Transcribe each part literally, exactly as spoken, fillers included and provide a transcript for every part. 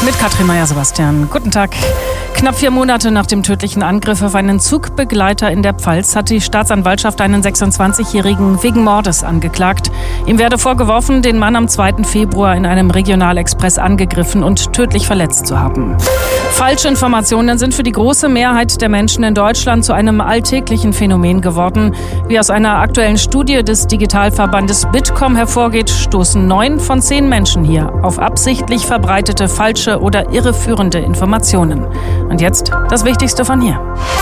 Mit Katrin Meyer-Sebastian. Guten Tag. Knapp vier Monate nach dem tödlichen Angriff auf einen Zugbegleiter in der Pfalz hat die Staatsanwaltschaft einen sechsundzwanzigjährigen wegen Mordes angeklagt. Ihm werde vorgeworfen, den Mann am zweiten Februar in einem Regionalexpress angegriffen und tödlich verletzt zu haben. Falschinformationen sind für die große Mehrheit der Menschen in Deutschland zu einem alltäglichen Phänomen geworden. Wie aus einer aktuellen Studie des Digitalverbandes Bitkom hervorgeht, stoßen neun von zehn Menschen hier auf absichtlich verbreitete falsche oder irreführende Informationen. Und jetzt das Wichtigste von hier.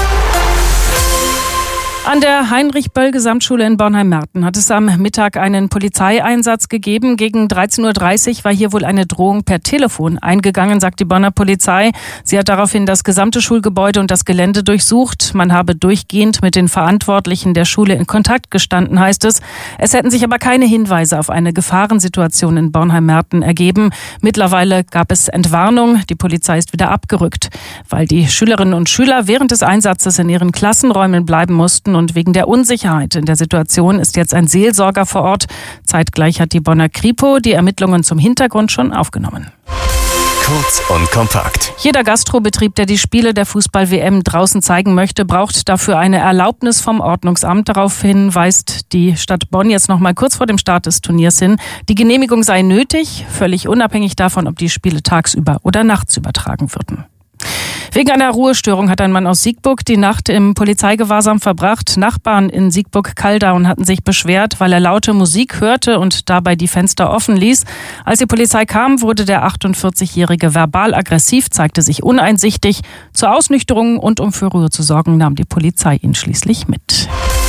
An der Heinrich-Böll-Gesamtschule in Bornheim-Merten hat es am Mittag einen Polizeieinsatz gegeben. Gegen dreizehn Uhr dreißig war hier wohl eine Drohung per Telefon eingegangen, sagt die Bonner Polizei. Sie hat daraufhin das gesamte Schulgebäude und das Gelände durchsucht. Man habe durchgehend mit den Verantwortlichen der Schule in Kontakt gestanden, heißt es. Es hätten sich aber keine Hinweise auf eine Gefahrensituation in Bornheim-Merten ergeben. Mittlerweile gab es Entwarnung. Die Polizei ist wieder abgerückt, weil die Schülerinnen und Schüler während des Einsatzes in ihren Klassenräumen bleiben mussten. Und wegen der Unsicherheit in der Situation ist jetzt ein Seelsorger vor Ort. Zeitgleich hat die Bonner Kripo die Ermittlungen zum Hintergrund schon aufgenommen. Kurz und kompakt. Jeder Gastrobetrieb, der die Spiele der Fußball-W M draußen zeigen möchte, braucht dafür eine Erlaubnis vom Ordnungsamt. Daraufhin weist die Stadt Bonn jetzt noch mal kurz vor dem Start des Turniers hin. Die Genehmigung sei nötig, völlig unabhängig davon, ob die Spiele tagsüber oder nachts übertragen würden. Wegen einer Ruhestörung hat ein Mann aus Siegburg die Nacht im Polizeigewahrsam verbracht. Nachbarn in Siegburg-Kaldauern hatten sich beschwert, weil er laute Musik hörte und dabei die Fenster offen ließ. Als die Polizei kam, wurde der achtundvierzigjährige verbal aggressiv, zeigte sich uneinsichtig. Zur Ausnüchterung und um für Ruhe zu sorgen, nahm die Polizei ihn schließlich mit.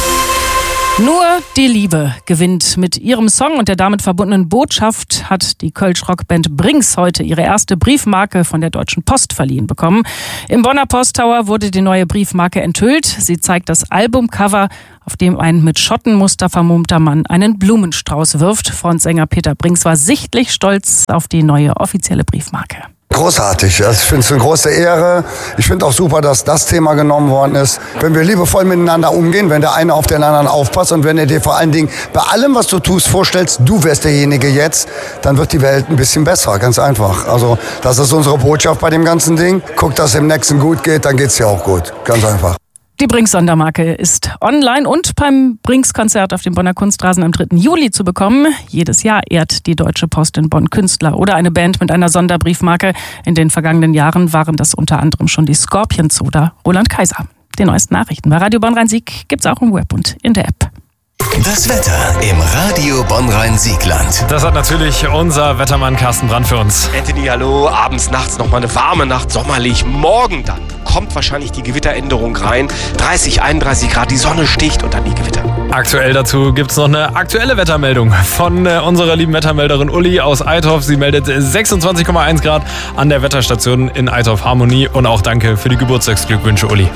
Nur die Liebe gewinnt. Mit ihrem Song und der damit verbundenen Botschaft hat die Kölsch-Rockband Brings heute ihre erste Briefmarke von der Deutschen Post verliehen bekommen. Im Bonner Posttower wurde die neue Briefmarke enthüllt. Sie zeigt das Albumcover, auf dem ein mit Schottenmuster vermummter Mann einen Blumenstrauß wirft. Frontsänger Peter Brings war sichtlich stolz auf die neue offizielle Briefmarke. Großartig. Also ich finde es eine große Ehre. Ich finde auch super, dass das Thema genommen worden ist. Wenn wir liebevoll miteinander umgehen, wenn der eine auf den anderen aufpasst und wenn du dir vor allen Dingen bei allem, was du tust, vorstellst, du wärst derjenige jetzt, dann wird die Welt ein bisschen besser. Ganz einfach. Also das ist unsere Botschaft bei dem ganzen Ding. Guck, dass es dem Nächsten gut geht, dann geht's dir auch gut. Ganz einfach. Die Brings-Sondermarke ist online und beim Brings-Konzert auf dem Bonner Kunstrasen am dritten Juli zu bekommen. Jedes Jahr ehrt die Deutsche Post in Bonn Künstler oder eine Band mit einer Sonderbriefmarke. In den vergangenen Jahren waren das unter anderem schon die Scorpions oder Roland Kaiser. Die neuesten Nachrichten bei Radio Bonn-Rhein-Sieg gibt's auch im Web und in der App. Das Wetter im Radio Bonn-Rhein-Siegland. Das hat natürlich unser Wettermann Carsten Brandt für uns. Anthony, hallo. Abends, nachts nochmal eine warme Nacht, sommerlich. Morgen dann kommt wahrscheinlich die Gewitteränderung rein. dreißig, einunddreißig Grad, die Sonne sticht und dann die Gewitter. Aktuell dazu gibt es noch eine aktuelle Wettermeldung von äh, unserer lieben Wettermelderin Uli aus Eitorf. Sie meldet sechsundzwanzig Komma eins Grad an der Wetterstation in Eitorf Harmonie. Und auch danke für die Geburtstagsglückwünsche, Uli.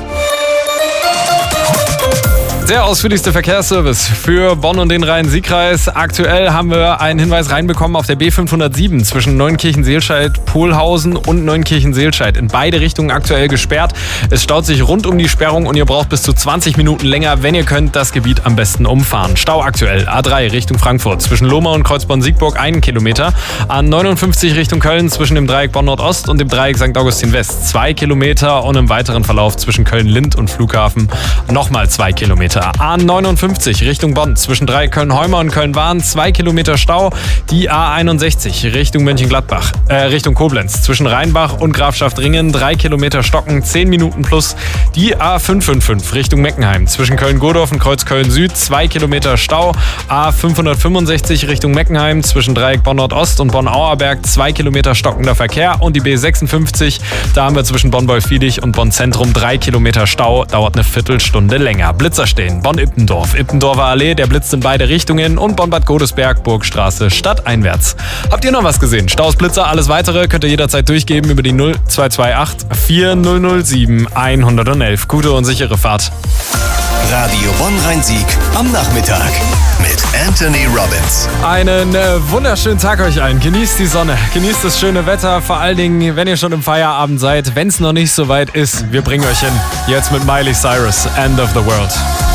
Der ausführlichste Verkehrsservice für Bonn und den Rhein-Sieg-Kreis. Aktuell haben wir einen Hinweis reinbekommen auf der B fünfhundertsieben zwischen Neunkirchen-Seelscheid, Pohlhausen und Neunkirchen-Seelscheid. In beide Richtungen aktuell gesperrt. Es staut sich rund um die Sperrung und ihr braucht bis zu zwanzig Minuten länger. Wenn ihr könnt, das Gebiet am besten umfahren. Stau aktuell A drei Richtung Frankfurt zwischen Lohmau und Kreuzborn-Siegburg einen Kilometer. A neunundfünfzig Richtung Köln zwischen dem Dreieck Bonn-Nordost und dem Dreieck Sankt Augustin-West zwei Kilometer und im weiteren Verlauf zwischen Köln-Lind und Flughafen nochmal zwei Kilometer. A neunundfünfzig Richtung Bonn zwischen Dreieck Köln-Heumer und Köln-Wahn zwei Kilometer Stau. Die A einundsechzig Richtung Mönchengladbach, äh, Richtung Koblenz zwischen Rheinbach und Grafschaft-Ringen drei Kilometer Stocken, zehn Minuten plus. Die A fünfhundertfünfundfünfzig Richtung Meckenheim zwischen Köln-Gurdorf und Kreuzköln-Süd zwei Kilometer Stau. A fünfhundertfünfundsechzig Richtung Meckenheim zwischen Dreieck Bonn-Nordost und Bonn-Auerberg zwei Kilometer stockender Verkehr. Und die B sechsundfünfzig, da haben wir zwischen Bonn-Wolffiedich und Bonn-Zentrum drei Kilometer Stau, dauert eine Viertelstunde länger. Blitzer stehen. Bonn-Ippendorf, Ippendorfer Allee, der blitzt in beide Richtungen und Bonn-Bad Godesberg, Burgstraße, stadteinwärts. Habt ihr noch was gesehen? Staus, Blitzer, alles weitere könnt ihr jederzeit durchgeben über die null zwei zwei acht vier null null sieben eins null eins. Gute und sichere Fahrt. Radio Bonn-Rhein-Sieg am Nachmittag mit Anthony Robbins. Einen äh, wunderschönen Tag euch allen. Genießt die Sonne, genießt das schöne Wetter. Vor allen Dingen, wenn ihr schon im Feierabend seid, wenn es noch nicht so weit ist. Wir bringen euch hin. Jetzt mit Miley Cyrus, End of the World.